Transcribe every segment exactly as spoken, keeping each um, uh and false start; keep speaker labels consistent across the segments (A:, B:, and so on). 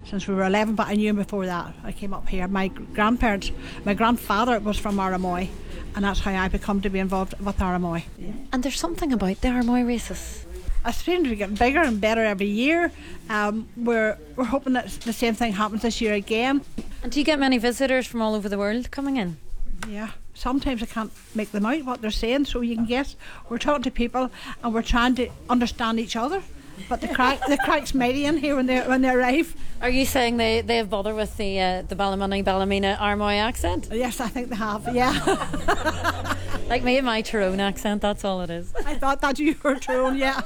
A: since we were eleven, but I knew him before that. I came up here. My grandparents, my grandfather was from Armoy, and that's how I become to be involved with Armoy.
B: And there's something about the Armoy races.
A: I seem to be getting bigger and better every year. Um, we're we're hoping that the same thing happens this year again.
B: And do you get many visitors from all over the world coming in?
A: Yeah, sometimes I can't make them out what they're saying, so you can guess. We're talking to people and we're trying to understand each other. But the crack, the crack's mighty in here when they when they arrive.
B: Are you saying they, they have bother with the uh, the Ballymoney Ballymena Armoy accent?
A: Yes, I think they have. Yeah.
B: Like me and my Tyrone accent, that's all it is.
A: I thought that you were Tyrone, yeah.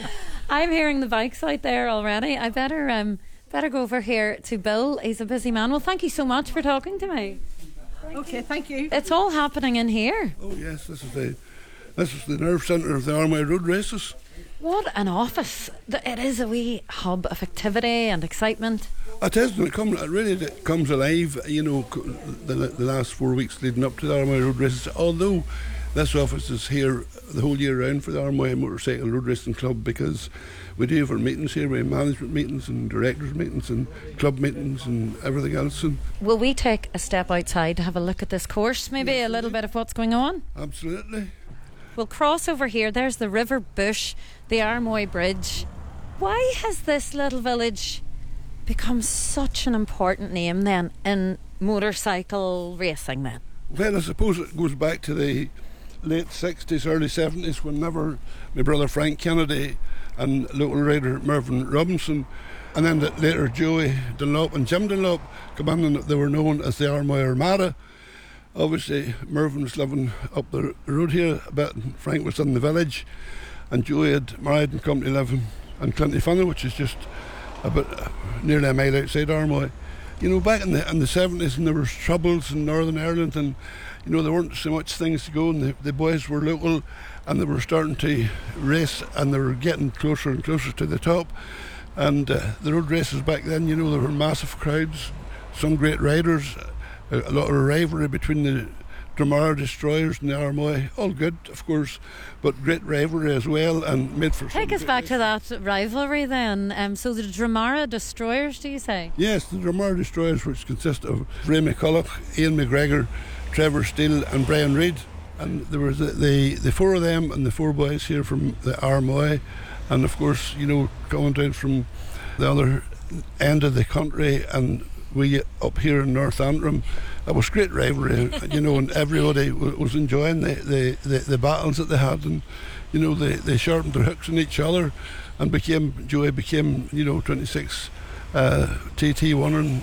B: I'm hearing the bikes out there already. I better um better go over here to Bill. He's a busy man. Well, thank you so much for talking to me.
A: Okay, thank you.
B: It's all happening in here.
C: Oh yes, this is the this is the nerve centre of the Armoy Road races.
B: What an office. It is a wee hub of activity and excitement.
C: It is, and it, comes, it really it comes alive, you know, the, the last four weeks leading up to the Armoy Road races. Although this office is here the whole year round for the Armoy Motorcycle Road Racing Club, because we do have our meetings here. We have management meetings and directors meetings and club meetings and everything else. And
B: will we take a step outside to have a look at this course, maybe yes, a little bit of what's going on?
C: Absolutely.
B: We'll cross over here. There's the River Bush, the Armoy Bridge. Why has this little village become such an important name then in motorcycle racing then?
C: Well, I suppose it goes back to the late sixties, early seventies, whenever my brother Frank Kennedy and local rider Mervyn Robinson, and then later Joey Dunlop and Jim Dunlop come in, and they were known as the Armoy Armada. Obviously, Mervyn was living up the road here a bit, and Frank was in the village, and Joey had married and come to live in, in Clintyfunnel, which is just about nearly a mile outside Armoy. You know, back in the in the seventies, and there was troubles in Northern Ireland, and you know there weren't so much things to go, and the, the boys were local, and they were starting to race, and they were getting closer and closer to the top. And uh, the road races back then, you know, there were massive crowds, some great riders. A lot of rivalry between the Dramara Destroyers and the Armoy. All good, of course, but great rivalry as well, and made for.
B: Take us back to that rivalry then. Um, so the Dramara Destroyers, do you say?
C: Yes, the Dramara Destroyers, which consist of Ray McCulloch, Ian McGregor, Trevor Steele, and Brian Reid. And there was the, the the four of them and the four boys here from the Armoy, and of course, you know, coming down from the other end of the country, and we up here in North Antrim. It was great rivalry, you know, and everybody w- was enjoying the, the, the, the battles that they had, and you know they, they sharpened their hooks on each other, and became Joey became you know twenty-six uh, T T winner and,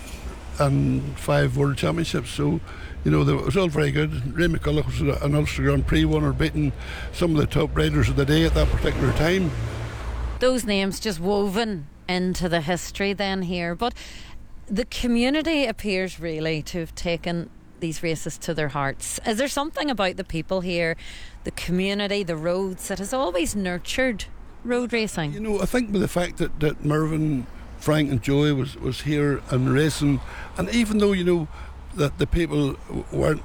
C: and five World Championships. So you know they, it was all very good. Ray McCulloch was an Ulster Grand Prix winner, beating some of the top riders of the day at that particular time.
B: Those names just woven into the history then here, but the community appears really to have taken these races to their hearts. Is there something about the people here, the community, the roads, that has always nurtured road racing?
C: You know, I think with the fact that, that Mervyn, Frank and Joey was, was here and racing, and even though, you know, that the people weren't,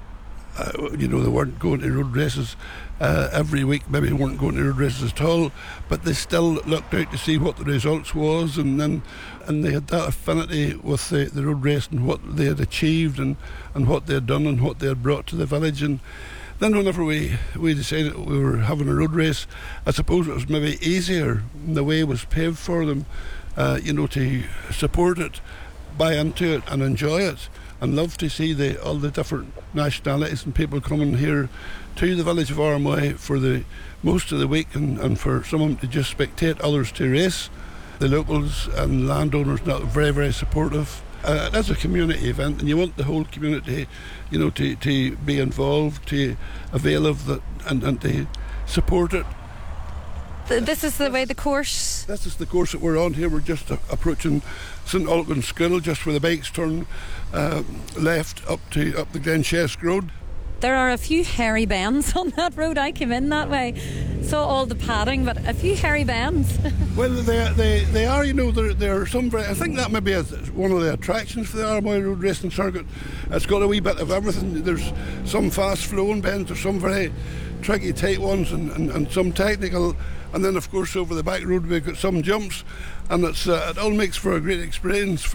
C: uh, you know, they weren't going to road races uh, every week, maybe weren't going to road races at all, but they still looked out to see what the results was, and then and they had that affinity with the, the road race and what they had achieved, and, and what they had done and what they had brought to the village. And then whenever we, we decided we were having a road race, I suppose it was maybe easier, and the way was paved for them, uh, you know, to support it, buy into it and enjoy it, and love to see the all the different nationalities and people coming here to the village of Armoy for the most of the week, and, and for some of them to just spectate, others to race. The locals and landowners are very, very supportive. Uh, that's a community event, and you want the whole community, you know, to, to be involved, to avail of that, and, and to support it.
B: This is the way the course...
C: This is the course that we're on here. We're just uh, approaching St Alban School, just where the bikes turn uh, left up to up the Glenchesque Road.
B: There are a few hairy bends on that road. I came in that way, saw all the padding, but a few hairy bends.
C: Well, they they they are, you know, there there are some very, I think that may be a, one of the attractions for the Armoy Road Racing Circuit. It's got a wee bit of everything. There's some fast flowing bends, there's some very tricky tight ones, and, and, and some technical, and then of course over the back road we've got some jumps, and it's uh, it all makes for a great experience for